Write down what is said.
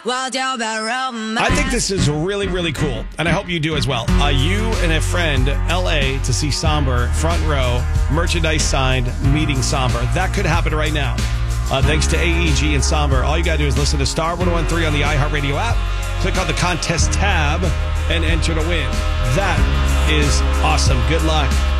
I think this is really, really cool, and I hope you do as well. You and a friend, L.A., to see Somber, front row, merchandise signed, meeting Somber. That could happen right now. Thanks to AEG and Somber. All you got to do is listen to Star 101.3 on the iHeartRadio app, click on the contest tab, and enter to win. That is awesome. Good luck.